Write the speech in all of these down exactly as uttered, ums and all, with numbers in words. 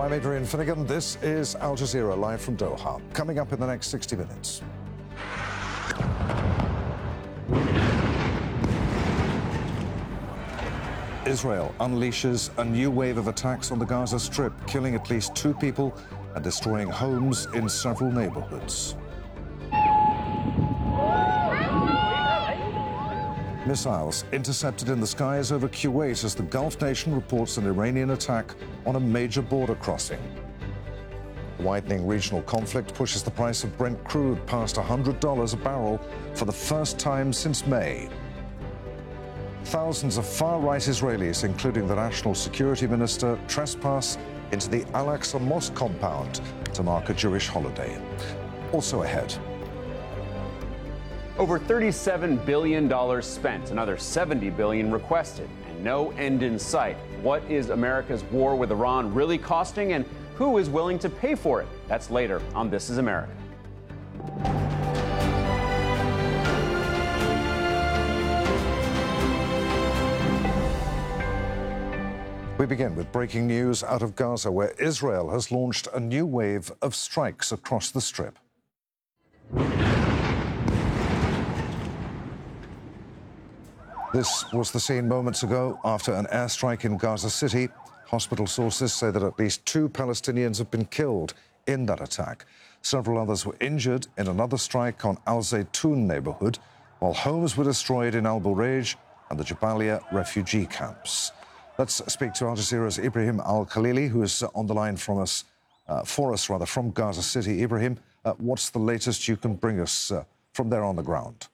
I'm Adrian Finnegan. This is Al Jazeera live from Doha. Coming up in the next sixty minutes. Israel unleashes a new wave of attacks on the Gaza Strip, killing at least two people and destroying homes in several neighborhoods. Missiles intercepted in the skies over Kuwait as the Gulf nation reports an Iranian attack on a major border crossing. The widening regional conflict pushes the price of Brent crude past one hundred dollars a barrel for the first time since May. Thousands of far-right Israelis, including the National Security Minister, trespass into the Al-Aqsa Mosque compound to mark a Jewish holiday. Also ahead. Over thirty-seven billion dollars spent, another seventy billion dollars requested, and no end in sight. What is America's war with Iran really costing, and who is willing to pay for it? That's later on This Is America. We begin with breaking news out of Gaza, where Israel has launched a new wave of strikes across the Strip. This was the scene moments ago after an airstrike in Gaza City. Hospital sources say that at least two Palestinians have been killed in that attack. Several others were injured in another strike on Al Zaytun neighborhood, while homes were destroyed in Al Bureij and the Jabalia refugee camps. Let's speak to Al Jazeera's Ibrahim Al-Khalili, who is on the line from us, uh, for us rather, from Gaza City. Ibrahim, uh, what's the latest you can bring us uh, from there on the ground?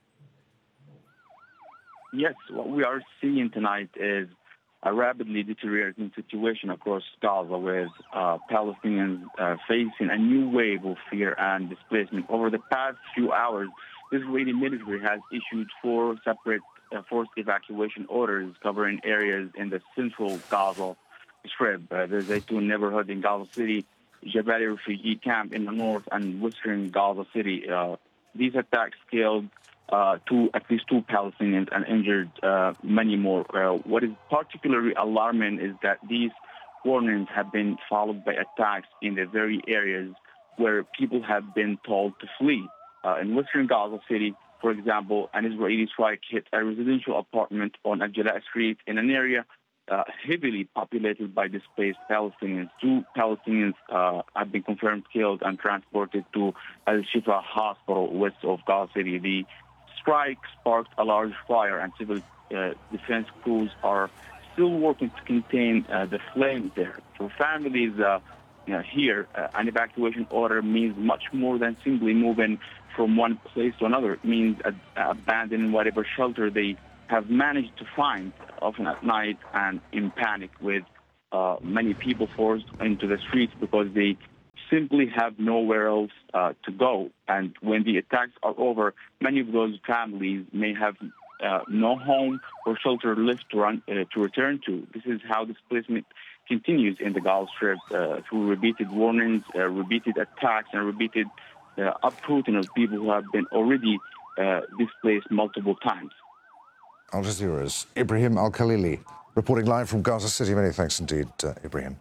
Yes, what we are seeing tonight is a rapidly deteriorating situation across Gaza, with uh, Palestinians uh, facing a new wave of fear and displacement. Over the past few hours, the Israeli military has issued four separate uh, forced evacuation orders covering areas in the central Gaza Strip, uh, the Zaytun neighborhood in Gaza City, Jabalia refugee camp in the north, and western Gaza City. Uh, these attacks killed Uh, two, at least two Palestinians and injured uh, many more. Uh, what is particularly alarming is that these warnings have been followed by attacks in the very areas where people have been told to flee. Uh, in western Gaza City, for example, an Israeli strike hit a residential apartment on Al-Jalaa Street in an area uh, heavily populated by displaced Palestinians. Two Palestinians uh, have been confirmed killed and transported to Al-Shifa Hospital west of Gaza City. The strike sparked a large fire, and civil uh, defense crews are still working to contain uh, the flames there. For families uh, you know, here, uh, an evacuation order means much more than simply moving from one place to another. It means uh, abandoning whatever shelter they have managed to find, often at night and in panic, with uh, many people forced into the streets because they simply have nowhere else uh, to go. And when the attacks are over, many of those families may have uh, no home or shelter left to, run, uh, to return to. This is how displacement continues in the Gaza Strip, uh, through repeated warnings, uh, repeated attacks, and repeated uh, uprooting of people who have been already uh, displaced multiple times. Al Jazeera's Ibrahim Al-Khalili reporting live from Gaza City. Many thanks indeed, uh, Ibrahim.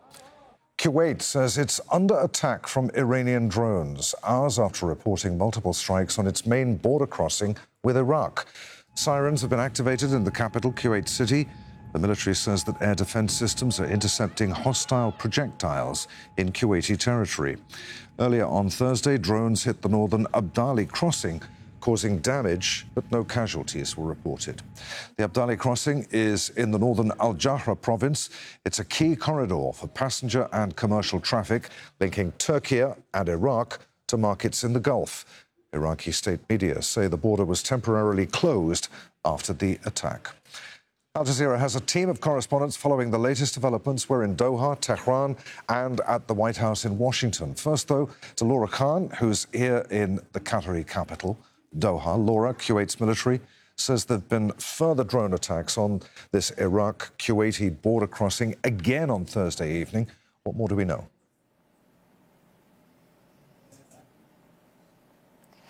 Kuwait says it's under attack from Iranian drones, hours after reporting multiple strikes on its main border crossing with Iraq. Sirens have been activated in the capital, Kuwait City. The military says that air defense systems are intercepting hostile projectiles in Kuwaiti territory. Earlier on Thursday, drones hit the northern Abdali crossing, causing damage, but no casualties were reported. The Abdali crossing is in the northern Al-Jahra province. It's a key corridor for passenger and commercial traffic, linking Turkey and Iraq to markets in the Gulf. Iraqi state media say the border was temporarily closed after the attack. Al Jazeera has a team of correspondents following the latest developments. We're in Doha, Tehran, and at the White House in Washington. First, though, to Laura Khan, who's here in the Qatari capital, Doha. Laura, Kuwait's military says there have been further drone attacks on this Iraq-Kuwaiti border crossing again on Thursday evening. What more do we know?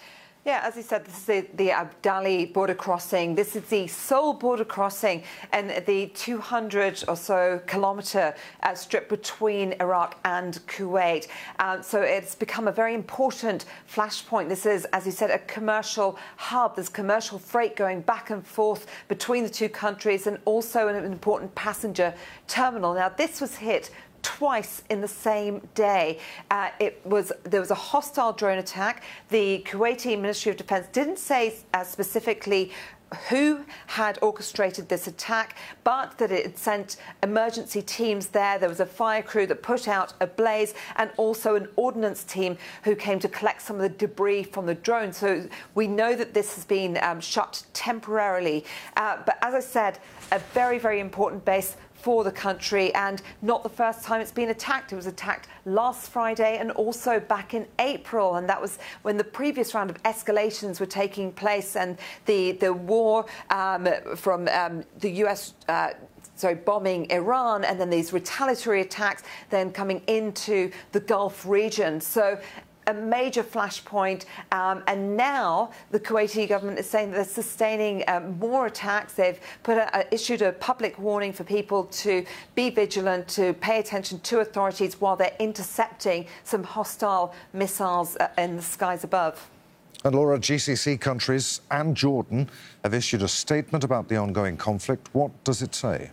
Yeah, as you said, this is the, the Abdali border crossing. This is the sole border crossing and the two hundred or so kilometre uh, strip between Iraq and Kuwait. Um, so it's become a very important flashpoint. This is, as you said, a commercial hub. There's commercial freight going back and forth between the two countries, and also an important passenger terminal. Now, this was hit twice in the same day. Uh, it was there was a hostile drone attack. The Kuwaiti Ministry of Defense didn't say uh, specifically who had orchestrated this attack, but that it had sent emergency teams there. There was a fire crew that put out a blaze, and also an ordnance team who came to collect some of the debris from the drone. So we know that this has been um, shut temporarily. Uh, but as I said, a very, very important base for the country, and not the first time it's been attacked. It was attacked last Friday and also back in April, and that was when the previous round of escalations were taking place, and the, the war um, from um, the U S uh, sorry, bombing Iran, and then these retaliatory attacks then coming into the Gulf region. So a major flashpoint, um, and now the Kuwaiti government is saying that they're sustaining um, more attacks. They've put a, a, issued a public warning for people to be vigilant, to pay attention to authorities while they're intercepting some hostile missiles uh, in the skies above. And Laura, G C C countries and Jordan have issued a statement about the ongoing conflict. What does it say?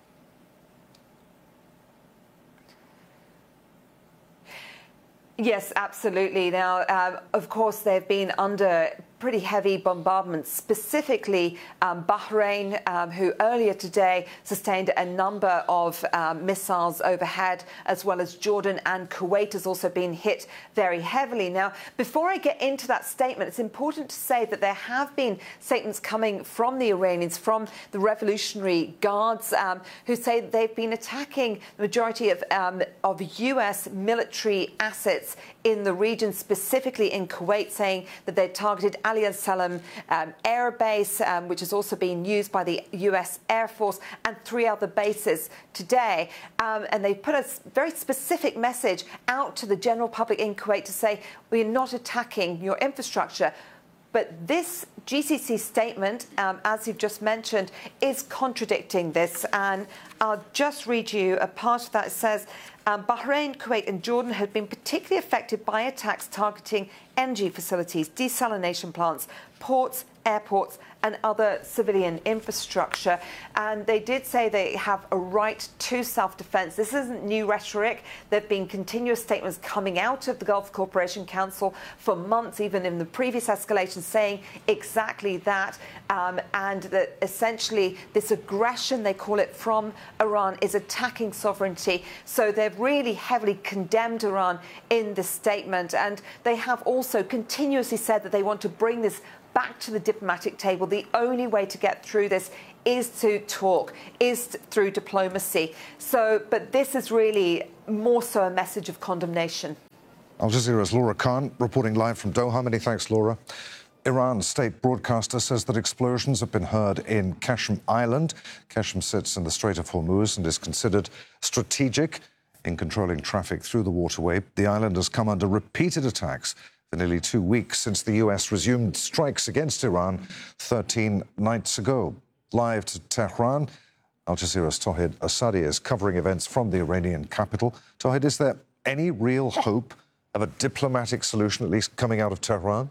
Yes, absolutely. Now, um, of course, they've been under pretty heavy bombardments, specifically um, Bahrain, um, who earlier today sustained a number of um, missiles overhead, as well as Jordan, and Kuwait has also been hit very heavily. Now, before I get into that statement, it's important to say that there have been statements coming from the Iranians, from the Revolutionary Guards, um, who say that they've been attacking the majority of, um, of U S military assets in the region, specifically in Kuwait, saying that they targeted Ali al-Salam um, air base, um, which has also been used by the U S Air Force, and three other bases today. Um, and they put a very specific message out to the general public in Kuwait to say, we're not attacking your infrastructure. But this G C C statement, um, as you've just mentioned, is contradicting this. And I'll just read you a part of that. It says, um, Bahrain, Kuwait and Jordan had been particularly affected by attacks targeting energy facilities, desalination plants, ports, airports and other civilian infrastructure. And they did say they have a right to self-defense. This isn't new rhetoric. There have been continuous statements coming out of the Gulf Cooperation Council for months, even in the previous escalation, saying exactly that, um, and that essentially this aggression, they call it, from Iran is attacking sovereignty. So they've really heavily condemned Iran in this statement, and they have also continuously said that they want to bring this back to the diplomatic table. The only way to get through this is to talk, is through diplomacy. So, but this is really more so a message of condemnation. Al Jazeera's Laura Khan reporting live from Doha. Many thanks, Laura. Iran's state broadcaster says that explosions have been heard in Qashm Island. Qashm sits in the Strait of Hormuz and is considered strategic in controlling traffic through the waterway. The island has come under repeated attacks for nearly two weeks since the U S resumed strikes against Iran thirteen nights ago. Live to Tehran, Al Jazeera's Tawhid Asadi is covering events from the Iranian capital. Tawhid, is there any real hope of a diplomatic solution, at least coming out of Tehran?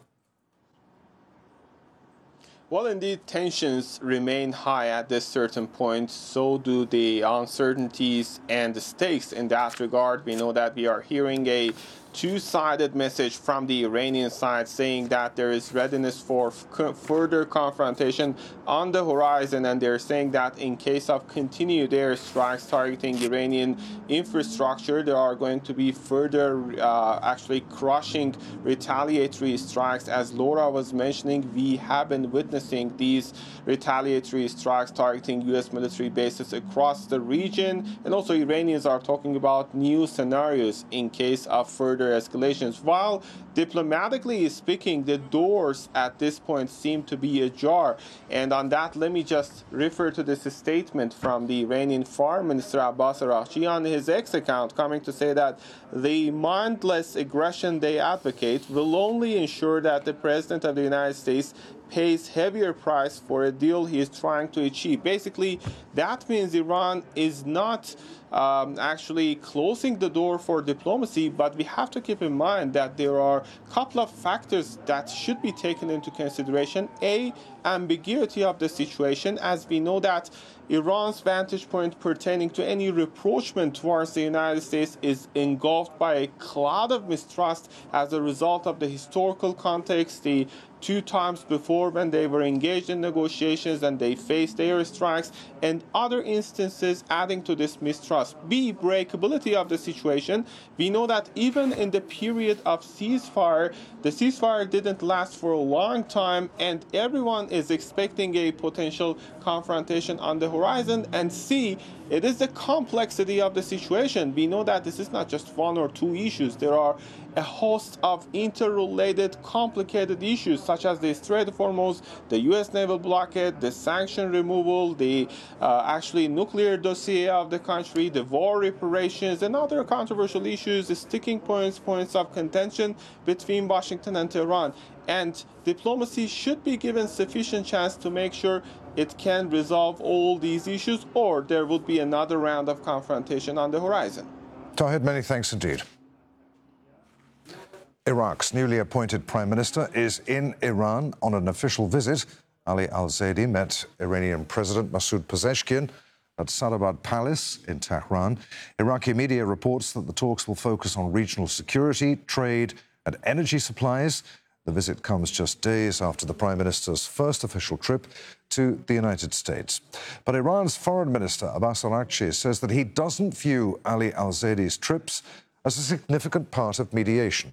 Well, indeed, tensions remain high at this certain point. So do the uncertainties and the stakes in that regard. We know that we are hearing a two-sided message from the Iranian side saying that there is readiness for further confrontation on the horizon, and they're saying that in case of continued airstrikes targeting Iranian infrastructure, there are going to be further uh, actually crushing retaliatory strikes. As Laura was mentioning, we have been witnessing these retaliatory strikes targeting U S military bases across the region, and also Iranians are talking about new scenarios in case of further further escalations. While diplomatically speaking, the doors at this point seem to be ajar. And on that, let me just refer to this statement from the Iranian Foreign Minister Abbas Araghchi on his X account, coming to say that the mindless aggression they advocate will only ensure that the President of the United States pays heavier price for a deal he is trying to achieve. Basically, that means Iran is not um, actually closing the door for diplomacy, but we have to keep in mind that there are a couple of factors that should be taken into consideration. A, ambiguity of the situation, as we know that Iran's vantage point pertaining to any rapprochement towards the United States is engulfed by a cloud of mistrust as a result of the historical context, the two times before when they were engaged in negotiations and they faced airstrikes, and other instances adding to this mistrust. B, breakability of the situation. We know that even in the period of ceasefire, the ceasefire didn't last for a long time, and everyone is expecting a potential confrontation on the horizon. And C, it is the complexity of the situation. We know that this is not just one or two issues. There are a host of interrelated, complicated issues, such as the Strait of Hormuz, the U S naval blockade, the sanction removal, the uh, actually nuclear dossier of the country, the war reparations, and other controversial issues, the sticking points, points of contention between Washington and Tehran. And diplomacy should be given sufficient chance to make sure it can resolve all these issues, or there would be another round of confrontation on the horizon. Tahir, many thanks indeed. Iraq's newly appointed prime minister is in Iran on an official visit. Ali al-Zaidi met Iranian President Masoud Pezeshkian at Sadabad Palace in Tehran. Iraqi media reports that the talks will focus on regional security, trade and energy supplies. The visit comes just days after the prime minister's first official trip to the United States. But Iran's foreign minister Abbas Araghchi says that he doesn't view Ali al-Zaidi's trips as a significant part of mediation.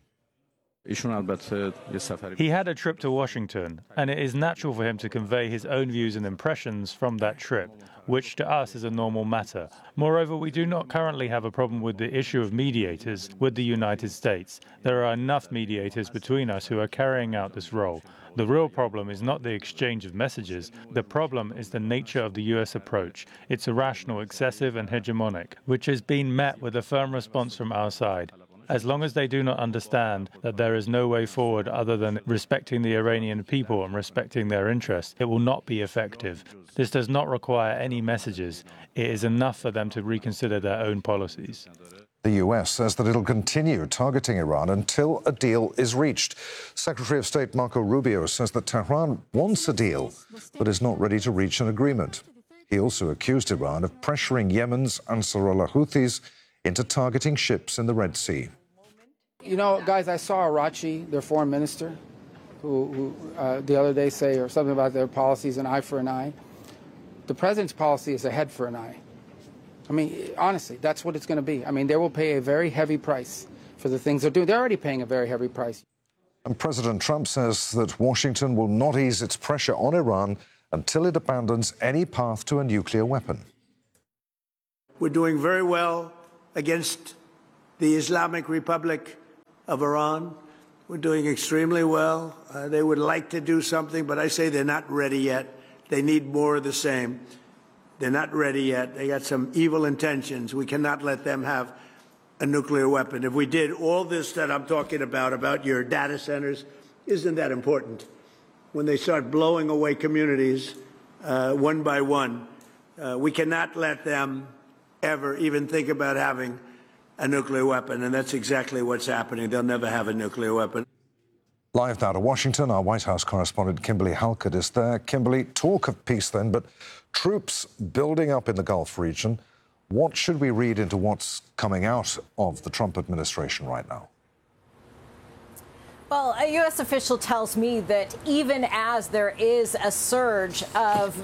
He had a trip to Washington, and it is natural for him to convey his own views and impressions from that trip, which to us is a normal matter. Moreover, we do not currently have a problem with the issue of mediators with the United States. There are enough mediators between us who are carrying out this role. The real problem is not the exchange of messages. The problem is the nature of the U S approach. It's irrational, excessive, and hegemonic, which has been met with a firm response from our side. As long as they do not understand that there is no way forward other than respecting the Iranian people and respecting their interests, it will not be effective. This does not require any messages. It is enough for them to reconsider their own policies. The U S says that it'll continue targeting Iran until a deal is reached. Secretary of State Marco Rubio says that Tehran wants a deal, but is not ready to reach an agreement. He also accused Iran of pressuring Yemen's Ansar Allah Houthis into targeting ships in the Red Sea. You know, guys, I saw Araghchi, their foreign minister, who, who uh, the other day say or something about their policies, an eye for an eye. The president's policy is a head for an eye. I mean, honestly, that's what it's going to be. I mean, they will pay a very heavy price for the things they're doing. They're already paying a very heavy price. And President Trump says that Washington will not ease its pressure on Iran until it abandons any path to a nuclear weapon. We're doing very well against the Islamic Republic of Iran. We're doing extremely well. Uh, they would like to do something, but I say they're not ready yet. They need more of the same. They're not ready yet. They got some evil intentions. We cannot let them have a nuclear weapon. If we did all this that I'm talking about, about your data centers, isn't that important? When they start blowing away communities uh, one by one, uh, we cannot let them ever even think about having a nuclear weapon, and that's exactly what's happening. They'll never have a nuclear weapon. Live now to Washington, our White House correspondent Kimberly Halkett is there. Kimberly, talk of peace then, but troops building up in the Gulf region. What should we read into what's coming out of the Trump administration right now? Well, a U S official tells me that even as there is a surge of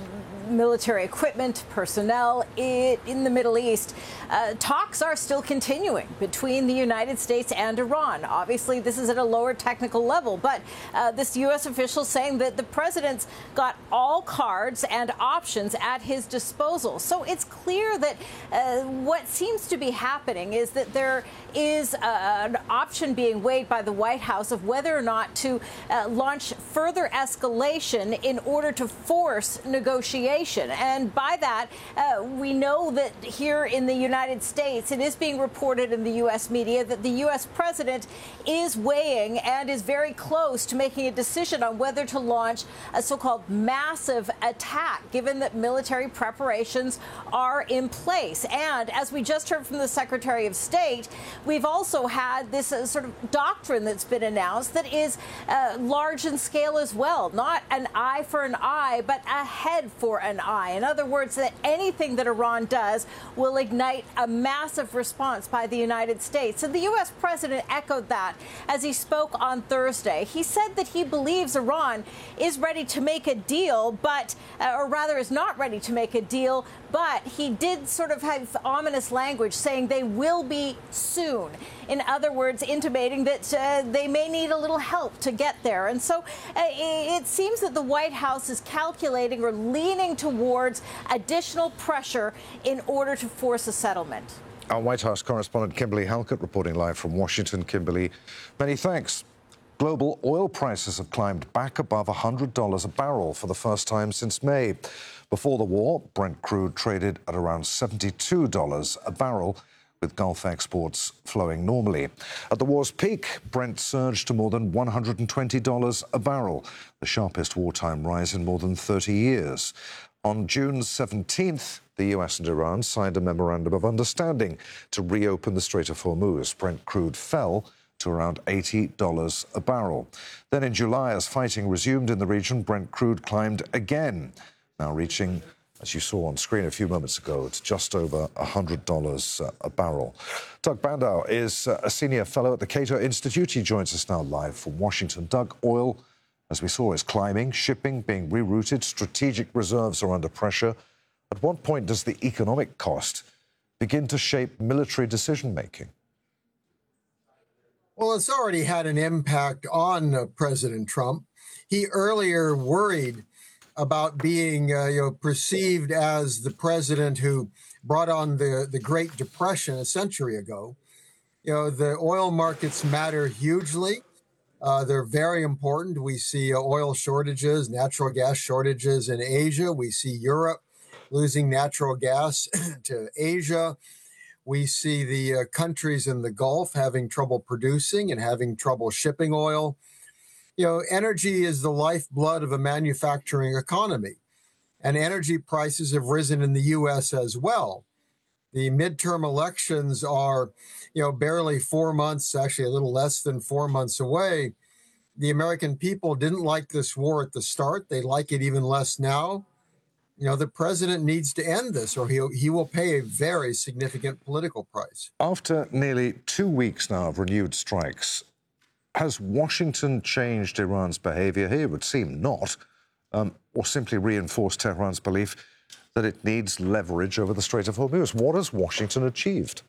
military equipment, personnel in, in the Middle East. Uh, talks are still continuing between the United States and Iran. Obviously, this is at a lower technical level, but uh, this U S official saying that the president's got all cards and options at his disposal. So it's clear that uh, what seems to be happening is that there is uh, an option being weighed by the White House of whether or not to uh, launch further escalation in order to force negotiation. And by that, uh, we know that here in the United States, it is being reported in the U S media that the U S president is weighing and is very close to making a decision on whether to launch a so-called massive attack, given that military preparations are in place. And as we just heard from the Secretary of State, we've also had this uh, sort of doctrine that's been announced that is uh, large in scale as well. Not an eye for an eye, but a head for an eye. In other words, that anything that Iran does will ignite a massive response by the United States. And the U S president echoed that as he spoke on Thursday. He said that he believes Iran is ready to make a deal, but, uh, or rather is not ready to make a deal, but he did sort of have ominous language saying they will be soon. In other words, intimating that uh, they may need a little help to get there. And so uh, it seems that the White House is calculating or leaning towards additional pressure in order to force a settlement. Our White House correspondent Kimberly Halkett reporting live from Washington. Kimberly, many thanks. Global oil prices have climbed back above one hundred dollars a barrel for the first time since May. Before the war, Brent crude traded at around seventy-two dollars a barrel, with Gulf exports flowing normally. At the war's peak, Brent surged to more than one hundred twenty dollars a barrel, the sharpest wartime rise in more than thirty years. On June seventeenth, the U S and Iran signed a memorandum of understanding to reopen the Strait of Hormuz. Brent crude fell to around eighty dollars a barrel. Then in July, as fighting resumed in the region, Brent crude climbed again, now reaching, as you saw on screen a few moments ago, it's just over one hundred dollars a barrel. Doug Bandow is a senior fellow at the Cato Institute. He joins us now live from Washington. Doug, oil, as we saw, is climbing, shipping being rerouted, strategic reserves are under pressure. At what point does the economic cost begin to shape military decision-making? Well, it's already had an impact on uh, President Trump. He earlier worried about being uh, you know, perceived as the president who brought on the, the Great Depression a century ago. You know, the oil markets matter hugely. Uh, they're very important. We see uh, oil shortages, natural gas shortages in Asia. We see Europe losing natural gas to Asia. We see the uh, countries in the Gulf having trouble producing and having trouble shipping oil. You know, energy is the lifeblood of a manufacturing economy, and energy prices have risen in the U S as well. The midterm elections are, you know, barely four months, actually a little less than four months away. The American people didn't like this war at the start. They like it even less now. You know, the president needs to end this, or he he will pay a very significant political price. After nearly two weeks now of renewed strikes, has Washington changed Iran's behavior here? It would seem not, um, or simply reinforced Tehran's belief that it needs leverage over the Strait of Hormuz. What has Washington achieved?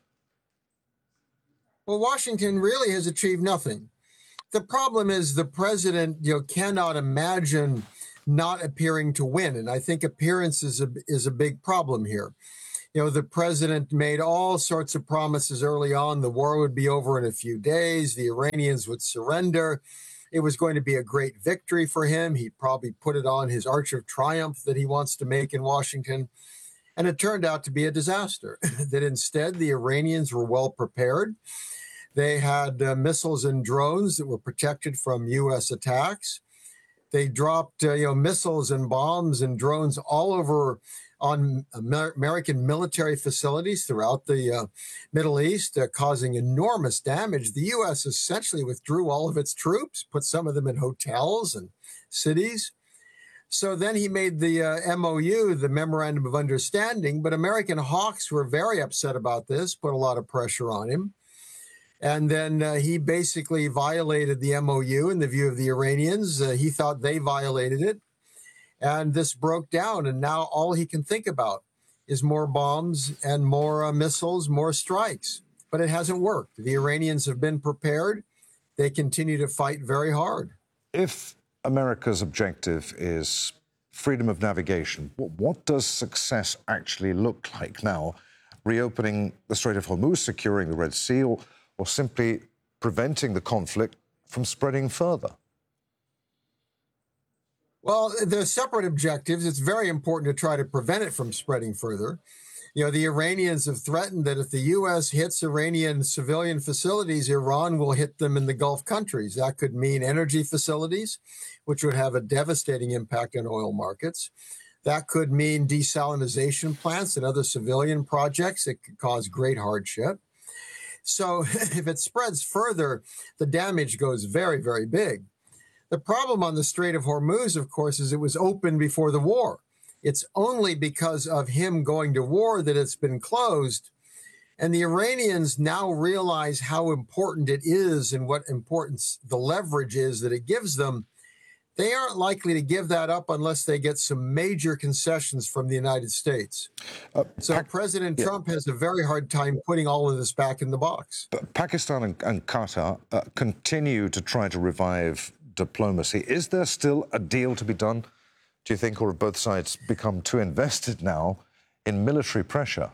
Well, Washington really has achieved nothing. The problem is the president, you know, cannot imagine not appearing to win. And I think appearance is a, is a big problem here. You know, the president made all sorts of promises early on. The war would be over in a few days. The Iranians would surrender. It was going to be a great victory for him. He'd probably put it on his Arch of Triumph that he wants to make in Washington. And it turned out to be a disaster, that instead the Iranians were well prepared. They had uh, missiles and drones that were protected from U S attacks. They dropped uh, you know, missiles and bombs and drones all over on Amer- American military facilities throughout the uh, Middle East, uh, causing enormous damage. The U S essentially withdrew all of its troops, put some of them in hotels and cities. So then he made the uh, M O U, the Memorandum of Understanding, but American hawks were very upset about this, put a lot of pressure on him. And then uh, he basically violated the M O U in the view of the Iranians. Uh, he thought they violated it. And this broke down, and now all he can think about is more bombs and more uh, missiles, more strikes. But it hasn't worked. The Iranians have been prepared. They continue to fight very hard. If America's objective is freedom of navigation, what does success actually look like now? Reopening the Strait of Hormuz, securing the Red Sea, or, or simply preventing the conflict from spreading further? Well, they're separate objectives. It's very important to try to prevent it from spreading further. You know, the Iranians have threatened that if the U S hits Iranian civilian facilities, Iran will hit them in the Gulf countries. That could mean energy facilities, which would have a devastating impact on oil markets. That could mean desalination plants and other civilian projects. It could cause great hardship. So if it spreads further, the damage goes very, very big. The problem on the Strait of Hormuz, of course, is it was open before the war. It's only because of him going to war that it's been closed. And the Iranians now realize how important it is and what importance the leverage is that it gives them. They aren't likely to give that up unless they get some major concessions from the United States. Uh, so pa- President yeah. Trump has a very hard time putting all of this back in the box. But Pakistan and, and Qatar uh, continue to try to revive diplomacy. Is there still a deal to be done, do you think, or have both sides become too invested now in military pressure?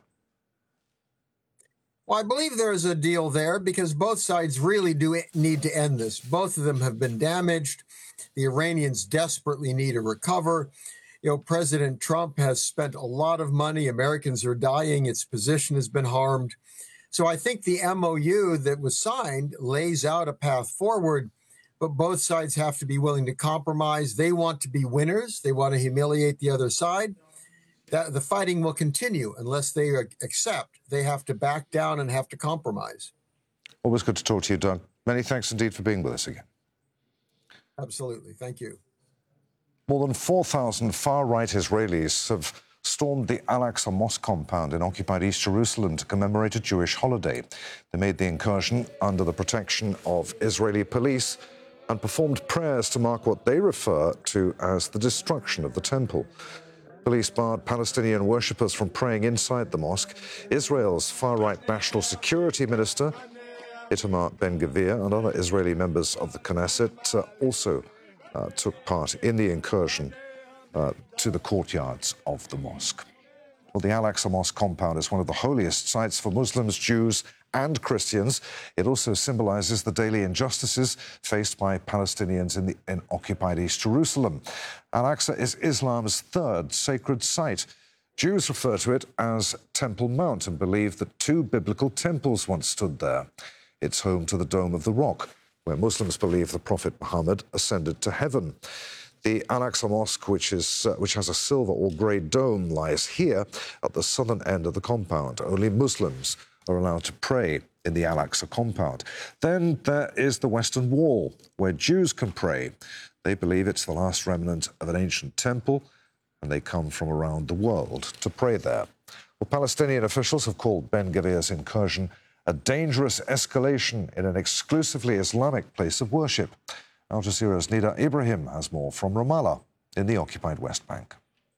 Well, I believe there is a deal there because both sides really do need to end this. Both of them have been damaged. The Iranians desperately need to recover. You know, President Trump has spent a lot of money. Americans are dying. Its position has been harmed. So I think the M O U that was signed lays out a path forward, but both sides have to be willing to compromise. They want to be winners. They want to humiliate the other side. That the fighting will continue unless they accept. They have to back down and have to compromise. Always good to talk to you, Doug. Many thanks indeed for being with us again. Absolutely. Thank you. More than four thousand far-right Israelis have stormed the Al-Aqsa Mosque compound in occupied East Jerusalem to commemorate a Jewish holiday. They made the incursion under the protection of Israeli police and performed prayers to mark what they refer to as the destruction of the temple. Police barred Palestinian worshippers from praying inside the mosque. Israel's far-right national security minister, Itamar Ben-Gvir, and other Israeli members of the Knesset uh, also uh, took part in the incursion uh, to the courtyards of the mosque. Well, the Al-Aqsa Mosque compound is one of the holiest sites for Muslims, Jews, and Christians. It also symbolizes the daily injustices faced by Palestinians in the in occupied East Jerusalem. Al-Aqsa is Islam's third sacred site. Jews refer to it as Temple Mount and believe that two biblical temples once stood there. It's home to the Dome of the Rock, where Muslims believe the Prophet Muhammad ascended to heaven. The Al-Aqsa Mosque, which, is, uh, which has a silver or grey dome, lies here at the southern end of the compound. Only Muslims are allowed to pray in the Al-Aqsa compound. Then there is the Western Wall, where Jews can pray. They believe it's the last remnant of an ancient temple, and they come from around the world to pray there. Well, Palestinian officials have called Ben-Gvir's incursion a dangerous escalation in an exclusively Islamic place of worship. Al Jazeera's Nida Ibrahim has more from Ramallah in the occupied West Bank.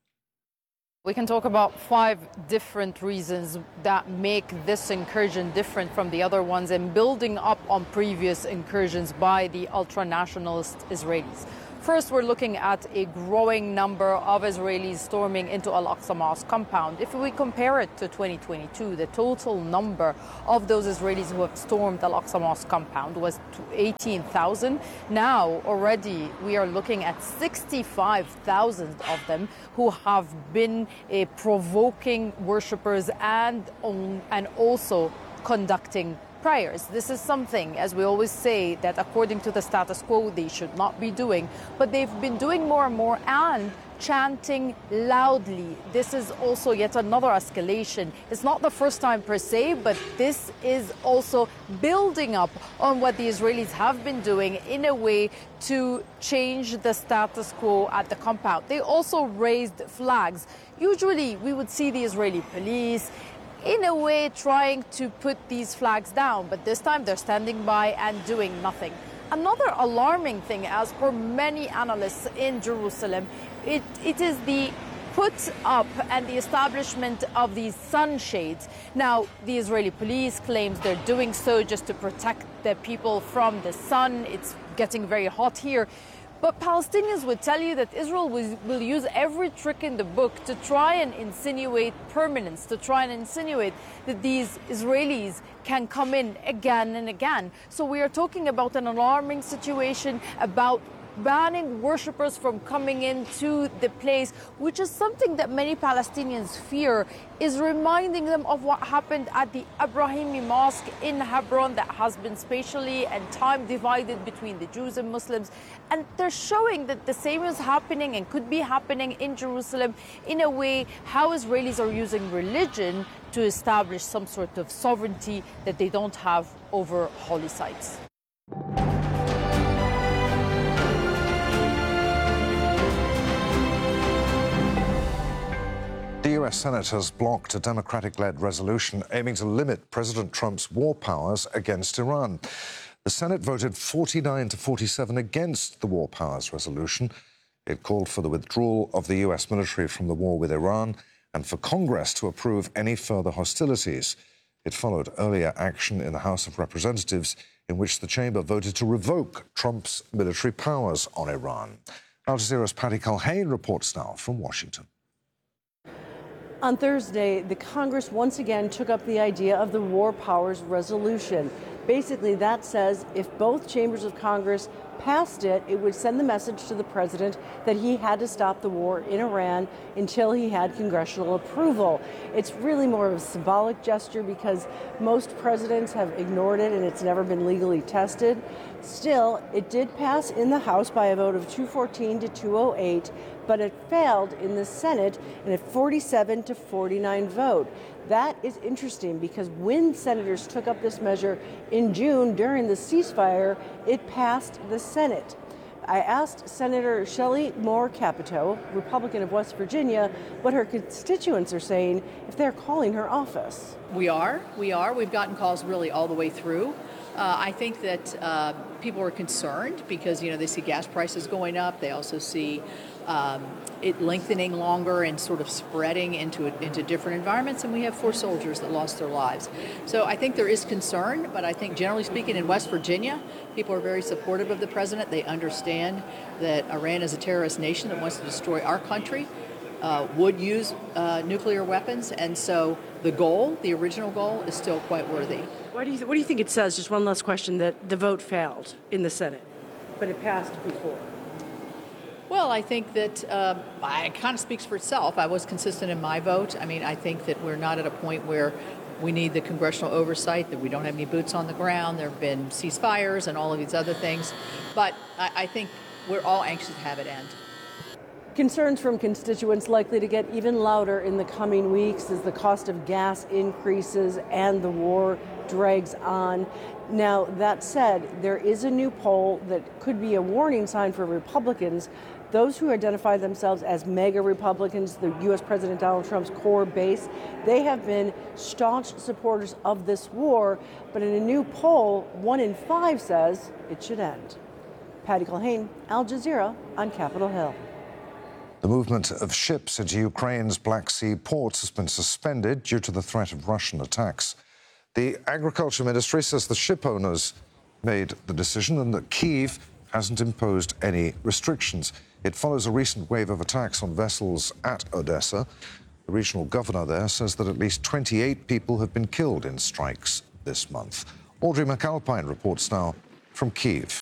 We can talk about five different reasons that make this incursion different from the other ones and building up on previous incursions by the ultra-nationalist Israelis. First, we're looking at a growing number of Israelis storming into Al-Aqsa Mosque compound. If we compare it to twenty twenty-two, the total number of those Israelis who have stormed Al-Aqsa Mosque compound was eighteen thousand. Now, already, we are looking at sixty-five thousand of them who have been uh, provoking worshippers and, um, and also conducting prayers. This is something, as we always say, that according to the status quo, they should not be doing. But they've been doing more and more and chanting loudly. This is also yet another escalation. It's not the first time per se, but this is also building up on what the Israelis have been doing in a way to change the status quo at the compound. They also raised flags. Usually we would see the Israeli police in a way trying to put these flags down, but this time they're standing by and doing nothing. another alarming thing, as per many analysts in Jerusalem, it, it is the put up and the establishment of these sunshades. Now, the Israeli police claims they're doing so just to protect the people from the sun. It's getting very hot here. But Palestinians would tell you that Israel will, will use every trick in the book to try and insinuate permanence, to try and insinuate that these Israelis can come in again and again. So we are talking about an alarming situation, about banning worshippers from coming into the place, which is something that many Palestinians fear is reminding them of what happened at the Ibrahimi Mosque in Hebron that has been spatially and time divided between the Jews and Muslims. And they're showing that the same is happening and could be happening in Jerusalem in a way how Israelis are using religion to establish some sort of sovereignty that they don't have over holy sites. The U S Senate has blocked a Democratic-led resolution aiming to limit President Trump's war powers against Iran. The Senate voted forty-nine to forty-seven against the war powers resolution. It called for the withdrawal of the U S military from the war with Iran and for Congress to approve any further hostilities. It followed earlier action in the House of Representatives in which the chamber voted to revoke Trump's military powers on Iran. Al Jazeera's Patty Culhane reports now from Washington. On Thursday, the Congress once again took up the idea of the War Powers Resolution. Basically, that says if both chambers of Congress passed it, it would send the message to the president that he had to stop the war in Iran until he had congressional approval. It's really more of a symbolic gesture because most presidents have ignored it and it's never been legally tested. Still, it did pass in the House by a vote of two fourteen to two oh eight, but it failed in the Senate in a forty-seven to forty-nine vote. That is interesting because when senators took up this measure in June during the ceasefire, it passed the Senate. I asked Senator Shelley Moore Capito, Republican of West Virginia, what her constituents are saying if they're calling her office. We are. We are. We've gotten calls really all the way through. Uh, I think that uh, people are concerned because, you know, they see gas prices going up. They also see um, it lengthening longer and sort of spreading into into different environments. And we have four soldiers that lost their lives. So I think there is concern. But I think generally speaking in West Virginia, people are very supportive of the president. They understand that Iran is a terrorist nation that wants to destroy our country, uh, would use uh, nuclear weapons. And so the goal, the original goal, is still quite worthy. What do you, what do you think it says, just one last question, that the vote failed in the Senate, but it passed before? Well, I think that uh, it kind of speaks for itself. I was consistent in my vote. I mean, I think that we're not at a point where we need the congressional oversight, that we don't have any boots on the ground. There have been ceasefires and all of these other things. But I, I think we're all anxious to have it end. Concerns from constituents likely to get even louder in the coming weeks as the cost of gas increases and the war drags on. Now, that said, there is a new poll that could be a warning sign for Republicans. Those who identify themselves as MAGA Republicans, the U S President Donald Trump's core base, they have been staunch supporters of this war. But in a new poll, one in five says it should end. Patty Culhane, Al Jazeera on Capitol Hill. The movement of ships into Ukraine's Black Sea ports has been suspended due to the threat of Russian attacks. The agriculture ministry says the ship owners made the decision and that Kyiv hasn't imposed any restrictions. It follows a recent wave of attacks on vessels at Odessa. The regional governor there says that at least twenty-eight people have been killed in strikes this month. Audrey McAlpine reports now from Kyiv.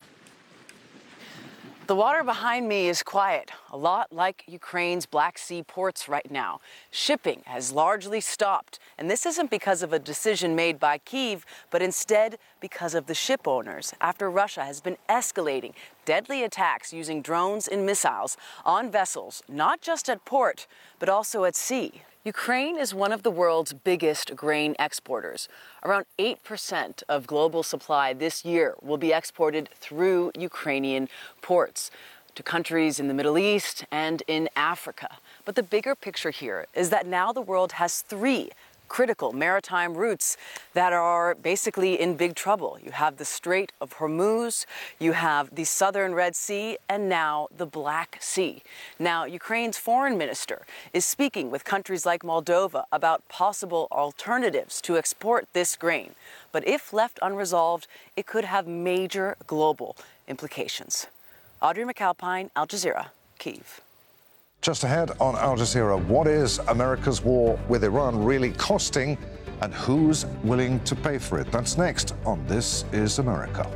The water behind me is quiet, a lot like Ukraine's Black Sea ports right now. Shipping has largely stopped, and this isn't because of a decision made by Kyiv, but instead because of the ship owners, after Russia has been escalating deadly attacks using drones and missiles on vessels, not just at port, but also at sea. Ukraine is one of the world's biggest grain exporters. Around eight percent of global supply this year will be exported through Ukrainian ports to countries in the Middle East and in Africa. But the bigger picture here is that now the world has three critical maritime routes that are basically in big trouble. You have the Strait of Hormuz, you have the southern Red Sea, and now the Black Sea. Now, Ukraine's foreign minister is speaking with countries like Moldova about possible alternatives to export this grain. But if left unresolved, it could have major global implications. Audrey McAlpine, Al Jazeera, Kyiv. Just ahead on Al Jazeera, what is America's war with Iran really costing, and who's willing to pay for it? That's next on This Is America.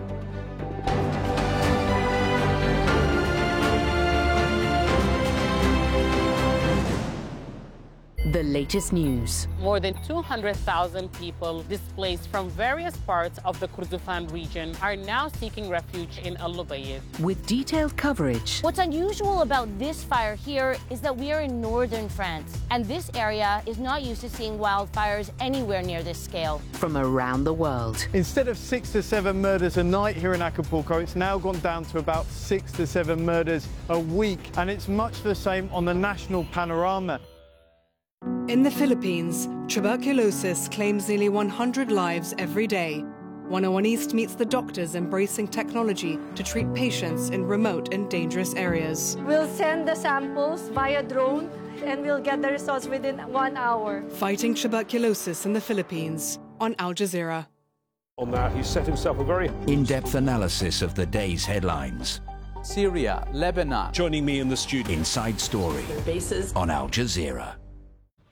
The latest news. More than two hundred thousand people displaced from various parts of the Kordofan region are now seeking refuge in Al-Lubayid. With detailed coverage. What's unusual about this fire here is that we are in northern France, and this area is not used to seeing wildfires anywhere near this scale. From around the world. Instead of six to seven murders a night here in Acapulco, it's now gone down to about six to seven murders a week, and it's much the same on the national panorama. In the Philippines, tuberculosis claims nearly one hundred lives every day. one oh one East meets the doctors embracing technology to treat patients in remote and dangerous areas. We'll send the samples via drone and we'll get the results within one hour. Fighting tuberculosis in the Philippines on Al Jazeera. On that, he set himself a very in-depth analysis of the day's headlines. Syria, Lebanon. Joining me in the studio. Inside Story. Bases on Al Jazeera.